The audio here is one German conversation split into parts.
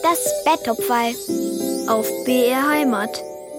Das Betthupferl auf BR Heimat.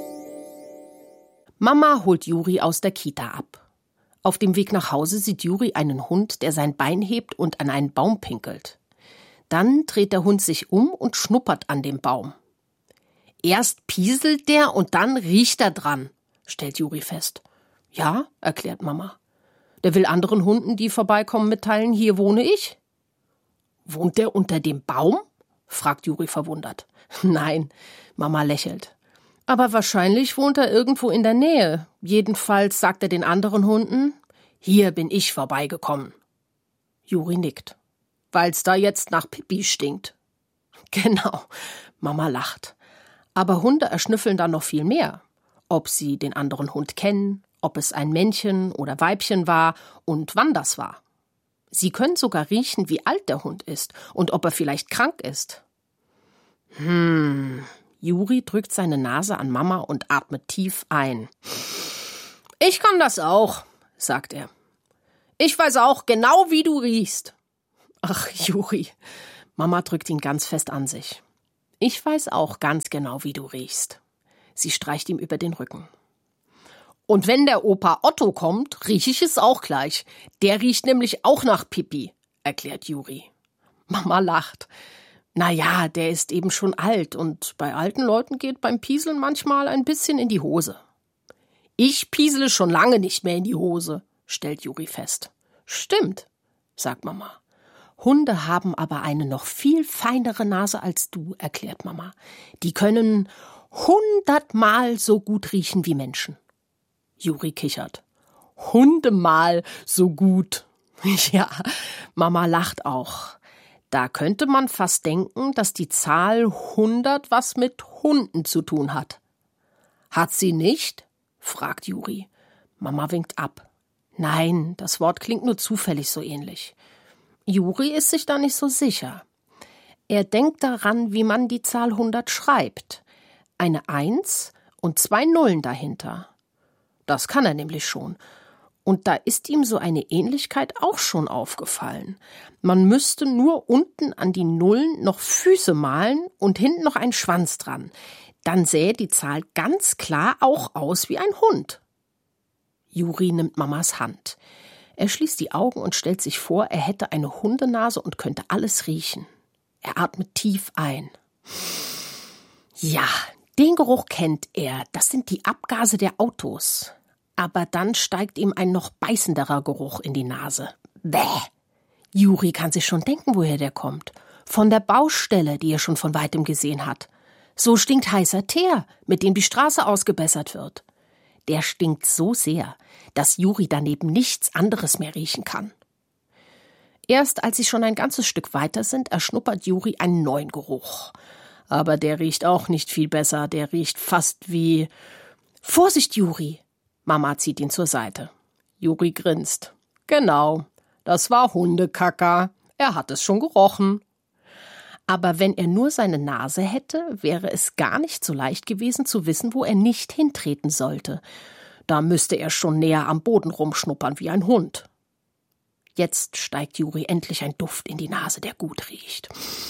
Mama holt Juri aus der Kita ab. Auf dem Weg nach Hause sieht Juri einen Hund, der sein Bein hebt und an einen Baum pinkelt. Dann dreht der Hund sich um und schnuppert an dem Baum. Erst pieselt der und dann riecht er dran, stellt Juri fest. Ja, erklärt Mama. Der will anderen Hunden, die vorbeikommen, mitteilen, hier wohne ich. Wohnt der unter dem Baum? Fragt Juri verwundert. Nein, Mama lächelt. Aber wahrscheinlich wohnt er irgendwo in der Nähe. Jedenfalls sagt er den anderen Hunden, hier bin ich vorbeigekommen. Juri nickt. Weil's da jetzt nach Pipi stinkt. Genau, Mama lacht. Aber Hunde erschnüffeln dann noch viel mehr. Ob sie den anderen Hund kennen, ob es ein Männchen oder Weibchen war und wann das war. Sie können sogar riechen, wie alt der Hund ist und ob er vielleicht krank ist. Juri drückt seine Nase an Mama und atmet tief ein. Ich kann das auch, sagt er. Ich weiß auch genau, wie du riechst. Ach, Juri, Mama drückt ihn ganz fest an sich. Ich weiß auch ganz genau, wie du riechst. Sie streicht ihm über den Rücken. Und wenn der Opa Otto kommt, rieche ich es auch gleich. Der riecht nämlich auch nach Pipi, erklärt Juri. Mama lacht. Na ja, der ist eben schon alt und bei alten Leuten geht beim Pieseln manchmal ein bisschen in die Hose. Ich piesele schon lange nicht mehr in die Hose, stellt Juri fest. Stimmt, sagt Mama. Hunde haben aber eine noch viel feinere Nase als du, erklärt Mama. Die können 100-mal so gut riechen wie Menschen. Juri kichert. 100-mal so gut. Ja, Mama lacht auch. Da könnte man fast denken, dass die Zahl 100 was mit Hunden zu tun hat. Hat sie nicht? Fragt Juri. Mama winkt ab. Nein, das Wort klingt nur zufällig so ähnlich. Juri ist sich da nicht so sicher. Er denkt daran, wie man die Zahl 100 schreibt. Eine 1 und 2 Nullen dahinter. Das kann er nämlich schon. Und da ist ihm so eine Ähnlichkeit auch schon aufgefallen. Man müsste nur unten an die Nullen noch Füße malen und hinten noch einen Schwanz dran. Dann sähe die Zahl ganz klar auch aus wie ein Hund. Juri nimmt Mamas Hand. Er schließt die Augen und stellt sich vor, er hätte eine Hundenase und könnte alles riechen. Er atmet tief ein. Ja, den Geruch kennt er. Das sind die Abgase der Autos. Aber dann steigt ihm ein noch beißenderer Geruch in die Nase. Bäh! Juri kann sich schon denken, woher der kommt. Von der Baustelle, die er schon von weitem gesehen hat. So stinkt heißer Teer, mit dem die Straße ausgebessert wird. Der stinkt so sehr, dass Juri daneben nichts anderes mehr riechen kann. Erst als sie schon ein ganzes Stück weiter sind, erschnuppert Juri einen neuen Geruch. Aber der riecht auch nicht viel besser, der riecht fast wie... Vorsicht, Juri! Mama zieht ihn zur Seite. Juri grinst. Genau, das war Hundekacka. Er hat es schon gerochen. Aber wenn er nur seine Nase hätte, wäre es gar nicht so leicht gewesen zu wissen, wo er nicht hintreten sollte. Da müsste er schon näher am Boden rumschnuppern wie ein Hund. Jetzt steigt Juri endlich ein Duft in die Nase, der gut riecht.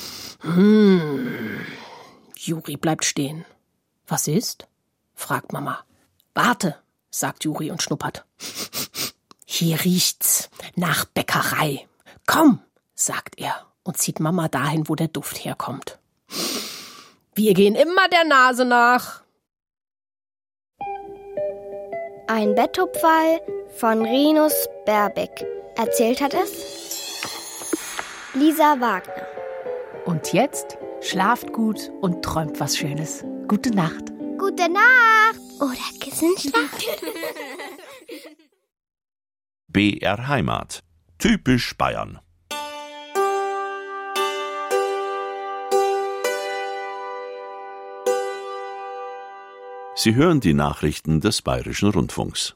Juri bleibt stehen. Was ist? Fragt Mama. Warte, sagt Juri und schnuppert. Hier riecht's nach Bäckerei. Komm, sagt er und zieht Mama dahin, wo der Duft herkommt. Wir gehen immer der Nase nach. Ein Betthupferl von Rinus Berbeck. Erzählt hat es Lisa Wagner. Und jetzt schlaft gut und träumt was Schönes. Gute Nacht. Gute Nacht oder Kissenschlaf. BR Heimat. Typisch Bayern. Sie hören die Nachrichten des Bayerischen Rundfunks.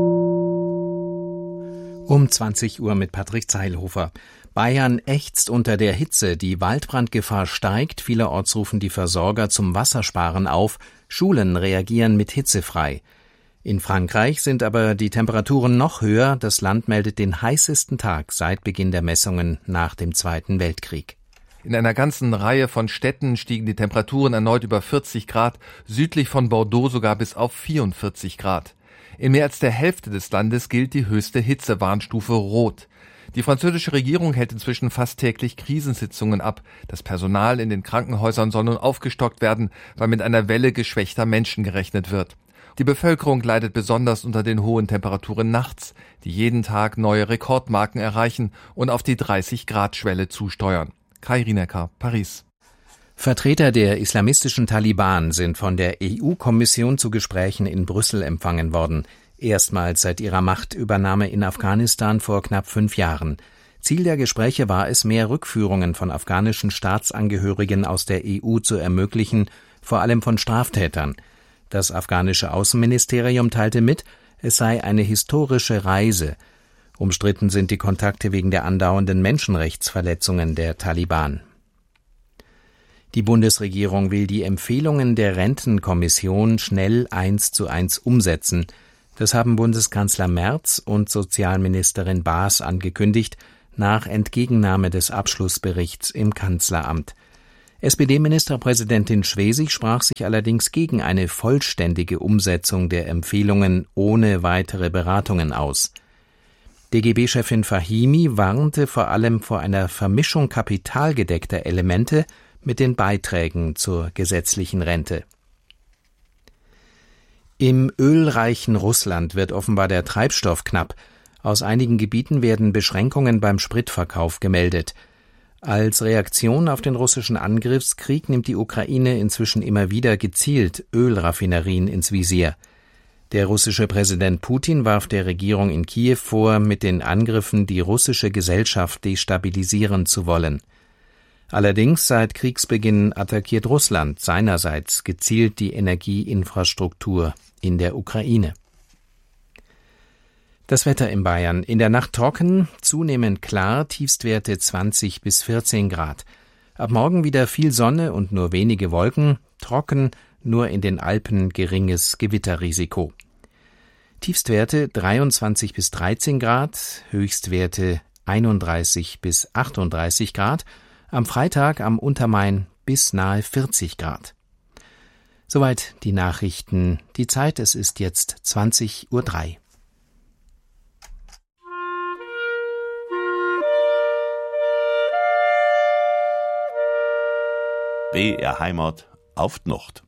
Um 20 Uhr mit Patrick Zeilhofer. Bayern ächzt unter der Hitze. Die Waldbrandgefahr steigt. Vielerorts rufen die Versorger zum Wassersparen auf. Schulen reagieren mit hitzefrei. In Frankreich sind aber die Temperaturen noch höher. Das Land meldet den heißesten Tag seit Beginn der Messungen nach dem Zweiten Weltkrieg. In einer ganzen Reihe von Städten stiegen die Temperaturen erneut über 40 Grad, südlich von Bordeaux sogar bis auf 44 Grad. In mehr als der Hälfte des Landes gilt die höchste Hitzewarnstufe Rot. Die französische Regierung hält inzwischen fast täglich Krisensitzungen ab. Das Personal in den Krankenhäusern soll nun aufgestockt werden, weil mit einer Welle geschwächter Menschen gerechnet wird. Die Bevölkerung leidet besonders unter den hohen Temperaturen nachts, die jeden Tag neue Rekordmarken erreichen und auf die 30-Grad-Schwelle zusteuern. Kai Rinecker, Paris. Vertreter der islamistischen Taliban sind von der EU-Kommission zu Gesprächen in Brüssel empfangen worden. Erstmals seit ihrer Machtübernahme in Afghanistan vor knapp 5 Jahren. Ziel der Gespräche war es, mehr Rückführungen von afghanischen Staatsangehörigen aus der EU zu ermöglichen, vor allem von Straftätern. Das afghanische Außenministerium teilte mit, es sei eine historische Reise. Umstritten sind die Kontakte wegen der andauernden Menschenrechtsverletzungen der Taliban. Die Bundesregierung will die Empfehlungen der Rentenkommission schnell 1:1 umsetzen. Das haben Bundeskanzler Merz und Sozialministerin Baas angekündigt, nach Entgegennahme des Abschlussberichts im Kanzleramt. SPD-Ministerpräsidentin Schwesig sprach sich allerdings gegen eine vollständige Umsetzung der Empfehlungen ohne weitere Beratungen aus. DGB-Chefin Fahimi warnte vor allem vor einer Vermischung kapitalgedeckter Elemente mit den Beiträgen zur gesetzlichen Rente. Im ölreichen Russland wird offenbar der Treibstoff knapp. Aus einigen Gebieten werden Beschränkungen beim Spritverkauf gemeldet. Als Reaktion auf den russischen Angriffskrieg nimmt die Ukraine inzwischen immer wieder gezielt Ölraffinerien ins Visier. Der russische Präsident Putin warf der Regierung in Kiew vor, mit den Angriffen die russische Gesellschaft destabilisieren zu wollen. Allerdings seit Kriegsbeginn attackiert Russland seinerseits gezielt die Energieinfrastruktur in der Ukraine. Das Wetter in Bayern. In der Nacht trocken, zunehmend klar, Tiefstwerte 20 bis 14 Grad. Ab morgen wieder viel Sonne und nur wenige Wolken, trocken, nur in den Alpen geringes Gewitterrisiko. Tiefstwerte 23 bis 13 Grad, Höchstwerte 31 bis 38 Grad, am Freitag am Untermain bis nahe 40 Grad. Soweit die Nachrichten. Die Zeit, es ist jetzt 20:03 Uhr. BR Heimat auf die Nacht.